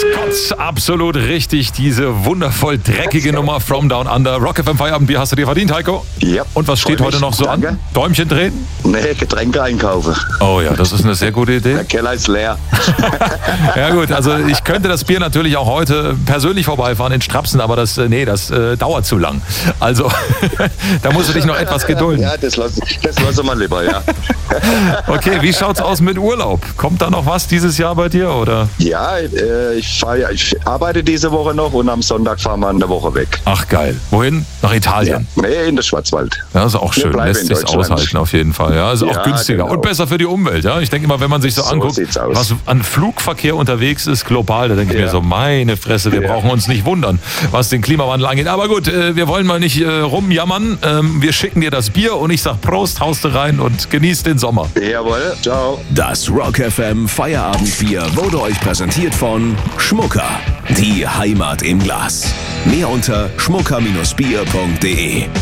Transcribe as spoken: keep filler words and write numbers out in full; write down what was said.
Scott, absolut richtig. Diese wundervoll dreckige Nummer From Down Under. Rock F M Feierabendbier hast du dir verdient, Heiko? Ja. Und was steht heute noch so Danke. an? Däumchen drehen? Nee, Getränke einkaufen. Oh ja, das ist eine sehr gute Idee. Der Keller ist leer. Ja gut, also ich könnte das Bier natürlich auch heute persönlich vorbeifahren in Strapsen, aber das, nee, das äh, dauert zu lang. Also, da musst du dich noch etwas gedulden. Ja, das lasse das lass mal lieber, ja. Okay, wie schaut's aus mit Urlaub? Kommt da noch was dieses Jahr bei dir, oder? Ja, äh, ich, fahr, ja, ich arbeite diese Woche noch und am Sonntag fahren wir eine Woche weg. Ach geil. Wohin? Nach Italien? Ja. Nee, in den Schwarzwald. Ja, ist auch Wir schön. bleiben Lässt in sich Deutschland. aushalten auf jeden Fall. Ja, ist Ja, auch günstiger genau. und besser für die Umwelt. Ja, ich denke immer, wenn man sich so, So anguckt, sieht's aus. was an Flugverkehr unterwegs ist, global, da denke ich Ja. mir so, meine Fresse, wir Ja. brauchen uns nicht wundern, was den Klimawandel angeht. Aber gut, äh, wir wollen mal nicht äh, rumjammern. Ähm, wir schicken dir das Bier und ich sag Prost, haust du rein und genieß den Sommer. Jawohl, ciao. Das Rock F M Feierabendbier wurde euch präsentiert von Schmucker. Die Heimat im Glas. Mehr unter schmucker Bindestrich bier punkt de.